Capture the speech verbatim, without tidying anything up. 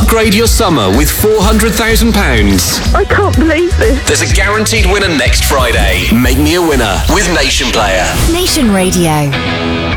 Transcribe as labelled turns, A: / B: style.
A: upgrade your summer with four hundred thousand pounds.
B: I can't believe this.
A: There's a guaranteed winner next Friday. Make me a winner with Nation Player.
C: Nation Radio.